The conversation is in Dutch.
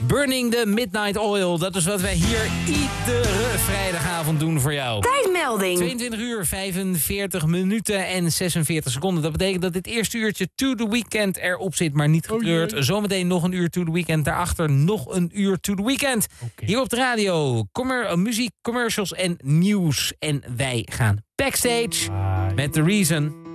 Burning the Midnight Oil. Dat is wat wij hier iedere vrijdagavond doen voor jou. Tijdmelding. 22 uur, 45 minuten en 46 seconden. Dat betekent dat dit eerste uurtje To The Weekend erop zit, maar niet getreurd. Zometeen nog een uur To The Weekend. Daarachter nog een uur To The Weekend. Hier op de radio. Muziek, commercials en nieuws. En wij gaan backstage met The Reason.